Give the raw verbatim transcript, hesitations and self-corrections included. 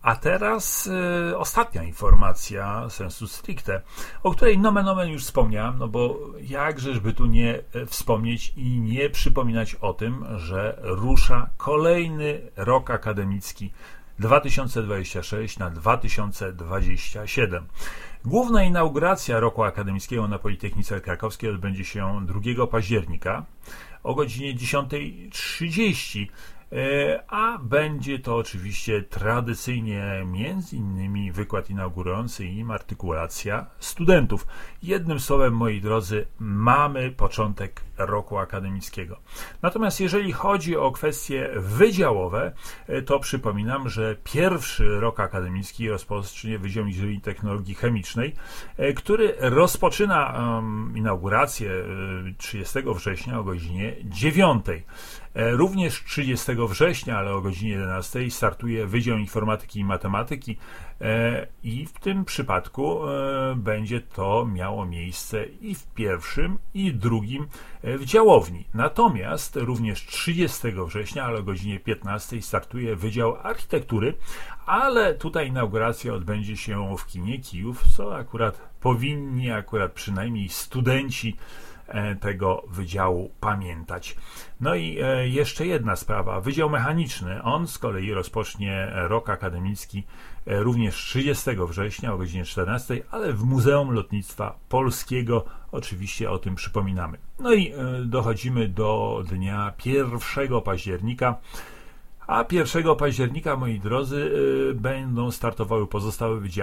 A teraz y, ostatnia informacja sensu stricte, o której nomen omen już wspomniałem, no bo jakżeż by tu nie wspomnieć i nie przypominać o tym, że rusza kolejny rok akademicki dwa tysiące dwudziesty szósty na dwa tysiące dwudziesty siódmy. Główna inauguracja roku akademickiego na Politechnice Krakowskiej odbędzie się drugiego października o godzinie dziesiąta trzydzieści. A będzie to oczywiście tradycyjnie między innymi wykład inaugurujący i artykulacja studentów. Jednym słowem, moi drodzy, mamy początek roku akademickiego. Natomiast jeżeli chodzi o kwestie wydziałowe, to przypominam, że pierwszy rok akademicki rozpocznie Wydział Inżynierii i Technologii Chemicznej, który rozpoczyna um, inaugurację trzydziestego września o godzinie dziewiątej. Również trzydziestego września, ale o godzinie jedenastej startuje Wydział Informatyki i Matematyki i w tym przypadku będzie to miało miejsce i w pierwszym, i w drugim w działowni. Natomiast również trzydziestego września, ale o godzinie piętnastej startuje Wydział Architektury, ale tutaj inauguracja odbędzie się w kinie Kijów, co akurat powinni, akurat przynajmniej studenci tego wydziału pamiętać. No i jeszcze jedna sprawa. Wydział Mechaniczny, on z kolei rozpocznie rok akademicki również trzydziestego września o godzinie czternastej, ale w Muzeum Lotnictwa Polskiego. Oczywiście o tym przypominamy. No i dochodzimy do dnia pierwszego października. A pierwszego października, moi drodzy, będą startowały pozostałe wydziały.